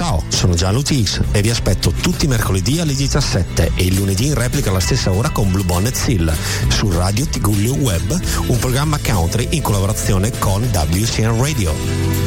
Ciao, sono Gianluca X e vi aspetto tutti i mercoledì alle 17 e il lunedì in replica alla stessa ora con Blue Bonnet Hill su Radio Tigullio Web, un programma country in collaborazione con WCN Radio.